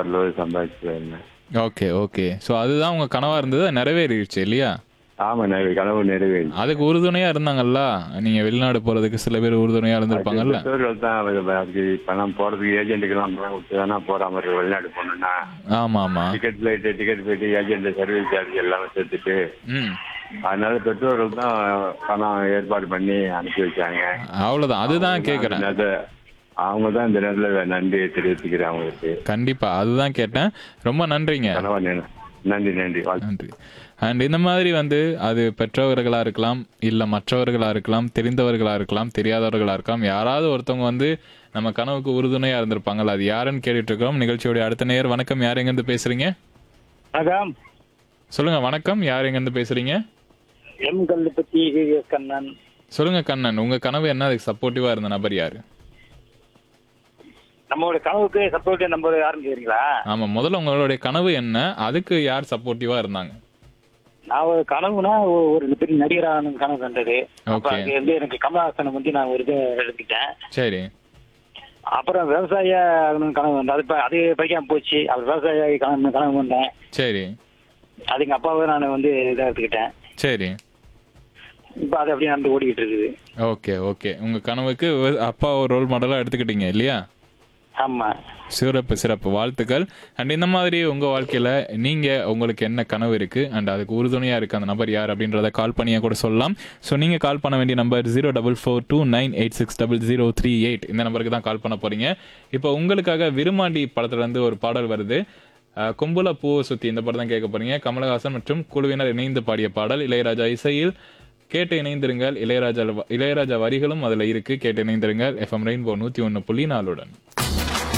ஓரளவு சம்பாதிச்சுருவேன். Okay, okay. So அதுதான் உங்க கனவா இருந்தது. அது நிறைவேறிடுச்சு இல்லையா? ஆமா, கனவு நிறைவேறிச்சு. அதுக்கு உறுதுணையா இருந்தாங்கல்ல. நீங்க வெளிநாடு போறதுக்கு சில பேர் உறுதுணையா அதுக்கு இருந்திருப்பாங்கல்ல. பெற்றோர்கள் தான் அதுக்கு பணம் போறதுக்கு ஏஜென்ட்டுக்கெல்லாம் பணம் கொடுத்து தானே போற மாதிரி இருக்கும். வெளிநாடு போகணும்னா ஆமா, ஆமா. டிக்கெட் போயிட்டு ஏஜென்ட் சர்வீஸ் சார்ஜ் எல்லாமே சேர்த்துட்டு, ம். அதனால பெற்றோர்கள் தான் பணம் ஏற்பாடு பண்ணி அனுப்பி வச்சாங்க. அவ்வளவுதான். அதுதான் கேட்கிறேன். அவங்க தான் இந்த நேரத்தில் நன்றியை தெரிவிச்சுக்கிறேன் அவங்களுக்கு. கண்டிப்பா. அதுதான் கேட்டேன். ரொம்ப நன்றிங்க. கனவா நன்றி நன்றி. நன்றி. அண்ட் இந்த மாதிரி வந்து அது பெற்றவர்களா இருக்கலாம், இல்ல மற்றவர்களா இருக்கலாம், தெரிந்தவர்களா இருக்கலாம், தெரியாதவர்களா இருக்கலாம். யாராவது ஒருத்தவங்க வந்து நம்ம கனவுக்கு உறுதுணையா இருந்திருப்பாங்கல்ல. அது யாருன்னு கேட்டுட்டு இருக்கோம். நிகழ்ச்சியோட அடுத்த நேயர். வணக்கம். யார் எங்கிருந்து பேசுறீங்க? வணக்கம். சொல்லுங்க. வணக்கம். யார் எங்கிருந்து பேசுறீங்க? எம் கல்லுப்பட்டி கண்ணன். சொல்லுங்க கண்ணன். உங்க கனவு என்ன? அதுக்கு சப்போர்ட்டிவா இருந்த நபர் யாரு? நம்மளோட கனவுக்கு சப்போர்ட் நம்ம யாருன்னு கேக்குறீங்களா? ஆமா. முதல்ல உங்களுடைய கனவு என்ன? அதுக்கு யார் சப்போர்ட்டிவா இருந்தாங்க? நான் ஒரு கனவுனா ஒரு பெரிய நடிகரான கனவு கண்டது. அப்ப ஓகே. அங்க இருந்து எனக்கு கமலஹாசனை வந்து நான் ஒரு இது எடுத்துக்கிட்டேன். சரி. அப்புறம் விவசாய ஆகணும்னு கனவு வந்தேன். அது படிக்காம போச்சு. அப்புறம் விவசாய கனவு வந்தேன். சரி. அது எங்க அப்பாவை நான் வந்து இதை எடுத்துக்கிட்டேன். சரி. இப்ப அது அப்படியே நடந்து ஓடிக்கிட்டு இருக்குது. Okay, okay. உங்க கனவுக்கு அப்பா ஒரு ரோல் மாடலா எடுத்துக்கிட்டீங்க இல்லையா? ஆமா. சிறப்பு, சிறப்பு. வாழ்த்துக்கள். அண்ட் இந்த மாதிரி உங்க வாழ்க்கையில நீங்க உங்களுக்கு என்ன கனவு இருக்கு அண்ட் அதுக்கு உறுதுணையா இருக்கு அந்த நபர் யார் அப்படின்றத கால் பண்ணியா கூட சொல்லலாம். ஸோ நீங்க கால் பண்ண வேண்டிய நம்பர் 0442986038. இந்த நம்பருக்கு தான் கால் பண்ண போறீங்க. இப்போ உங்களுக்காக விருமாண்டி படத்துல இருந்து ஒரு பாடல் வருது. கொம்புல பூவை சுத்தி இந்த படம் தான் கேட்க போறீங்க. கமலஹாசன் மற்றும் குழுவினர் இணைந்து பாடிய பாடல். இளையராஜா இசையில். கேட்டு இணைந்திருங்கள். இளையராஜா வரிகளும் அதுல இருக்கு. கேட்டு இணைந்திருங்கள். FM rainbow 101.4.